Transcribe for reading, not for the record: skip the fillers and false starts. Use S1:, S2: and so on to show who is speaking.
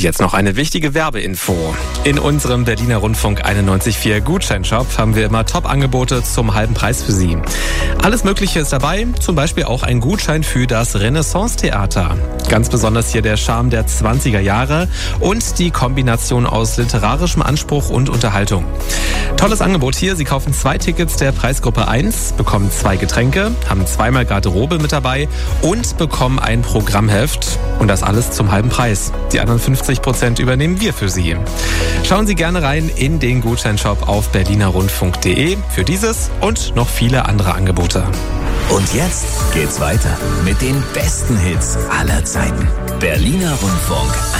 S1: jetzt noch eine wichtige Werbeinfo. In unserem Berliner Rundfunk 91.4 Gutscheinshop haben wir immer Top-Angebote zum halben Preis für Sie. Alles Mögliche ist dabei, zum Beispiel auch ein Gutschein für das Renaissance-Theater. Ganz besonders hier der Charme der 20er Jahre und die Kombination aus literarischem Anspruch und Unterhaltung. Tolles Angebot hier, Sie kaufen 2 Tickets der Preisgruppe 1, bekommen 2 Getränke, haben 2-mal Garderobe mit dabei und bekommen ein Programmheft. Und das alles zum halben Preis. Die anderen 50% übernehmen wir für Sie. Schauen Sie gerne rein in den Gutscheinshop auf berlinerrundfunk.de für dieses und noch viele andere Angebote.
S2: Und jetzt geht's weiter mit den besten Hits aller Zeiten. Berliner Rundfunk